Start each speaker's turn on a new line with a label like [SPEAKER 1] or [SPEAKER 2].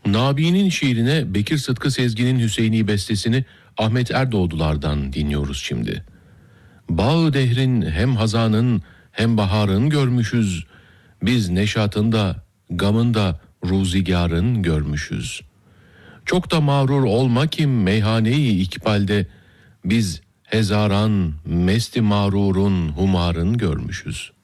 [SPEAKER 1] Nabi'nin şiirine Bekir Sıtkı Sezgin'in Hüseyini bestesini Ahmet Erdoğdular'dan dinliyoruz şimdi. Bağı dehrin hem hazanın hem baharın görmüşüz. Biz neşatında, gamında ruzigarın görmüşüz. Çok da mağrur olma kim meyhaneyi ikbalde. Biz hezaran mesti mağrurun humarın görmüşüz.